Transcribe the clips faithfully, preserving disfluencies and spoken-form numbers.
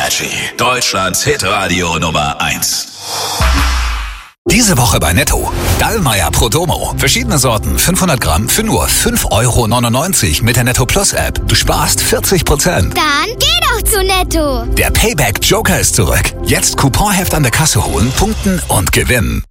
Energy, Deutschlands Hitradio Nummer eins. Diese Woche bei Netto. Dallmayr Prodomo. Verschiedene Sorten, fünfhundert Gramm für nur fünf Euro neunundneunzig mit der Netto Plus App. Du sparst vierzig Prozent. Dann geh doch zu Netto. Der Payback Joker ist zurück. Jetzt Couponheft an der Kasse holen, punkten und gewinnen.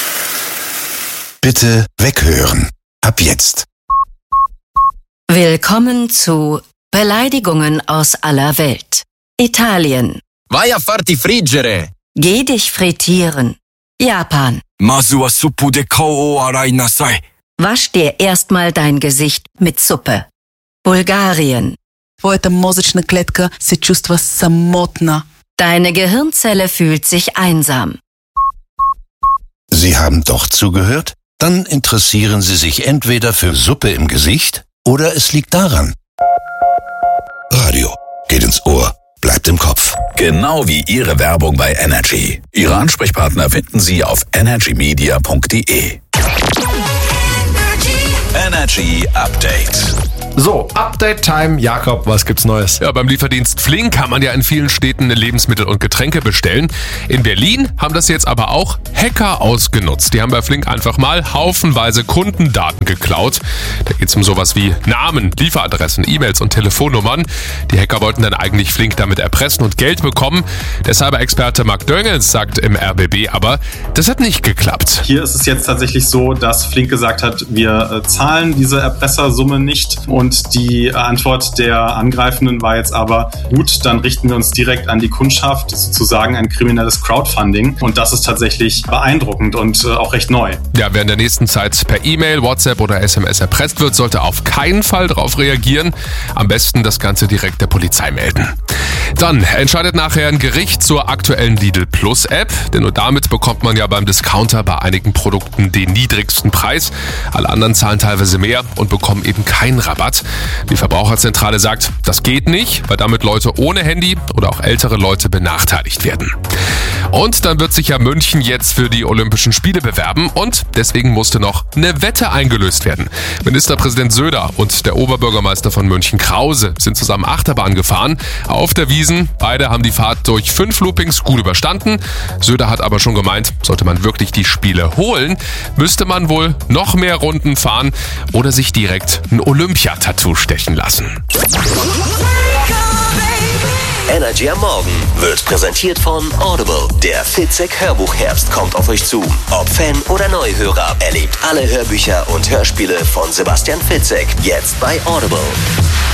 Bitte weghören. Ab jetzt. Willkommen zu Beleidigungen aus aller Welt. Italien. Vai a farti friggere. Geh dich frittieren. Japan. Masu wa suppu de kao o arai nasai. Wasch dir erstmal dein Gesicht mit Suppe. Bulgarien. Твоята мозъчна клетка се чувства самотна. Deine Gehirnzelle fühlt sich einsam. Sie haben doch zugehört? Dann interessieren Sie sich entweder für Suppe im Gesicht oder es liegt daran. Radio geht ins Ohr, bleibt im Kopf. Genau wie Ihre Werbung bei Energy. Ihre Ansprechpartner finden Sie auf energy media punkt de. Energy Update. So, Update-Time. Jakob, was gibt's Neues? Ja, beim Lieferdienst Flink kann man ja in vielen Städten Lebensmittel und Getränke bestellen. In Berlin haben das jetzt aber auch Hacker ausgenutzt. Die haben bei Flink einfach mal haufenweise Kundendaten geklaut. Da geht's um sowas wie Namen, Lieferadressen, E-Mails und Telefonnummern. Die Hacker wollten dann eigentlich Flink damit erpressen und Geld bekommen. Der Cyber-Experte Mark Döngels sagt im R B B aber, das hat nicht geklappt. Hier ist es jetzt tatsächlich so, dass Flink gesagt hat, wir äh, zahlen diese Erpressersumme nicht. Und die Antwort der Angreifenden war jetzt aber, gut, dann richten wir uns direkt an die Kundschaft, sozusagen ein kriminelles Crowdfunding. Und das ist tatsächlich beeindruckend und äh, auch recht neu. Ja, wer in der nächsten Zeit per E-Mail, WhatsApp oder S M S erpresst wird, sollte auf keinen Fall darauf reagieren. Am besten das Ganze direkt der Polizei melden. Dann entscheidet nachher ein Gericht zur aktuellen Lidl Plus App, denn nur damit bekommt man ja beim Discounter bei einigen Produkten den niedrigsten Preis. Alle anderen zahlen teilweise mehr und bekommen eben keinen Rabatt. Die Verbraucherzentrale sagt, das geht nicht, weil damit Leute ohne Handy oder auch ältere Leute benachteiligt werden. Und dann wird sich ja München jetzt für die Olympischen Spiele bewerben und deswegen musste noch eine Wette eingelöst werden. Ministerpräsident Söder und der Oberbürgermeister von München Krause sind zusammen Achterbahn gefahren auf der Wiesn. Beide haben die Fahrt durch fünf Loopings gut überstanden. Söder hat aber schon gemeint, sollte man wirklich die Spiele holen, müsste man wohl noch mehr Runden fahren oder sich direkt ein Olympia-Tattoo stechen lassen. Energy am Morgen wird präsentiert von Audible. Der Fitzek-Hörbuch-Herbst kommt auf euch zu. Ob Fan oder Neuhörer, erlebt alle Hörbücher und Hörspiele von Sebastian Fitzek jetzt bei Audible.